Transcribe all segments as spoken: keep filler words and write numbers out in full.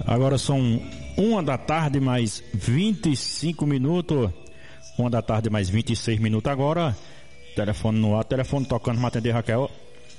Agora são uma da tarde mais vinte e cinco minutos. Uma da tarde mais vinte e seis minutos agora. Telefone no ar, telefone tocando, vamos atender, Raquel.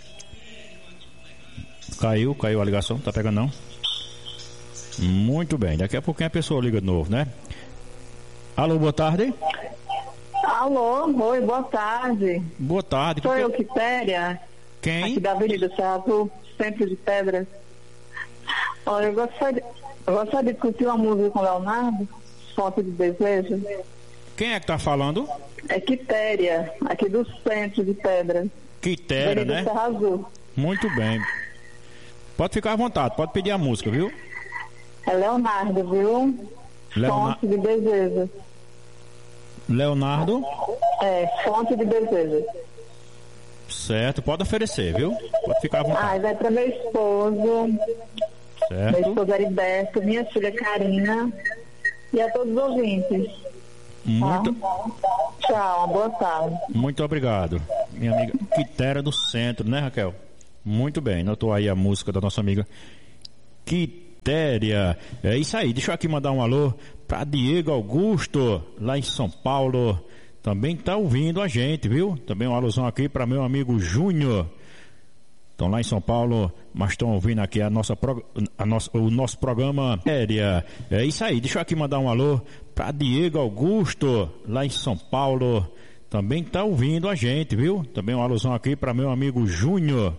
Caiu, caiu a ligação, tá pegando não? Muito bem, daqui a pouquinho a pessoa liga de novo, né? Alô, boa tarde. Alô, oi, boa tarde. Boa tarde. Sou que... eu, Quitéria. Quem? Aqui da Avenida Serra Azul, Centro de Pedras. Olha, eu gostaria, eu gostaria de discutir uma música com o Leonardo, Fonte de Desejo. Quem é que tá falando? É Quitéria, aqui do Centro de Pedras. Quitéria, Avenida né? Serra Azul. Muito bem. Pode ficar à vontade, pode pedir a música, viu? É Leonardo, viu? Leona... Fonte de Desejo. Leonardo? É, Fonte de Desejo. Certo, pode oferecer, viu? Pode ficar à vontade. Ah, vai para meu esposo, Certo. meu esposo Heriberto, minha filha Karina e a todos os ouvintes. Muito, Tá? Tchau, boa tarde. muito obrigado. Minha amiga Quitéria do Centro, né, Raquel? Muito bem, notou aí a música da nossa amiga Quitéria. É isso aí, deixa eu aqui mandar um alô para Diego Augusto, lá em São Paulo. Também tá ouvindo a gente, viu? Também um alusão aqui para meu amigo Júnior. Estão lá em São Paulo, mas estão ouvindo aqui a nossa, a nossa, o nosso programa Quitéria. É isso aí, deixa eu aqui mandar um alô para Diego Augusto, lá em São Paulo. Também tá ouvindo a gente, viu? Também um alusão aqui para meu amigo Júnior.